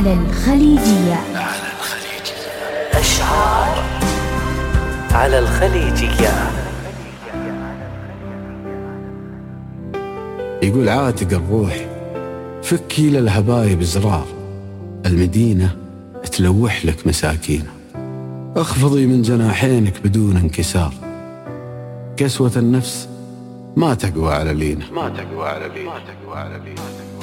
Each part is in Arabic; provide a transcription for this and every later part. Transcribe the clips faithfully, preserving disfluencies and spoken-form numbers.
على الخليجية. على الخليجية أشعار على الخليجية. يقول عاتق الروح فكي للهبايب زرار، المدينة تلوح لك مساكينة، اخفضي من جناحينك بدون انكسار، قسوة النفس ما تقوى على لينا، ما تقوى على لينا، ما تقوى على لينا.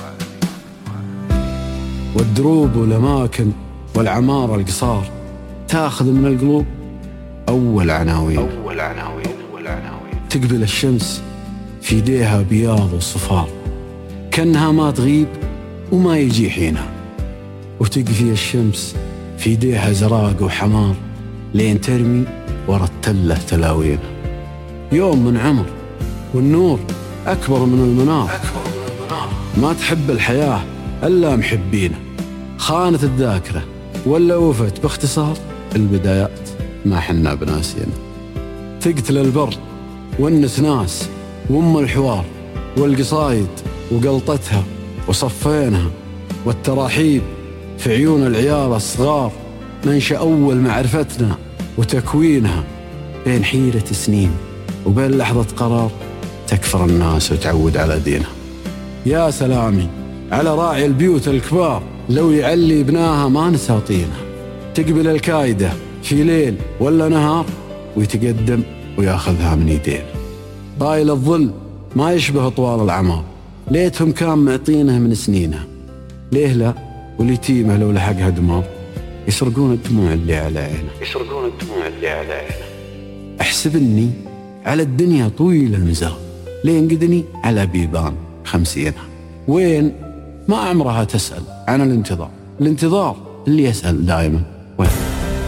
والدروب والأماكن والعمارة القصار تاخذ من القلوب أول عناوين، أول عناوين، أول عناوين. تقبل الشمس في يديها بياض وصفار، كأنها ما تغيب وما يجي حينها، وتقفي الشمس في يديها زراق وحمار لين ترمي ورا التلة تلاوينها. يوم من عمر والنور أكبر من المنار، ما تحب الحياة إلا محبينه، خانت الذاكرة ولا وفت باختصار، البدايات ما حنا بناسينا. تقتل البر والنسناس وام الحوار والقصايد وقلطتها وصفينها، والتراحيب في عيون العيال الصغار منشأ أول معرفتنا وتكوينها، بين حيرة سنين وبين لحظة قرار تكفر الناس وتعود على دينها. يا سلامي على راعي البيوت الكبار، لو يعلي بناها ما نساطينها، تقبل الكايدة في ليل ولا نهار ويتقدم وياخذها من يدينا. طايل الظل ما يشبه طوال العمار، ليتهم كان معطينه من سنينها، ليه لا واليتيمة لو لحقها دمار يسرقون الدموع اللي على عينه، يسرقون الدموع اللي على عينه. احسب اني على الدنيا طويل المزار، لين قدني على بيبان خمسينها، وين ما عمرها تسأل عن الانتظار، الانتظار اللي يسأل دائما وين.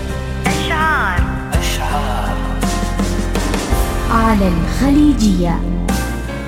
أشعار أشعار على الخليجية.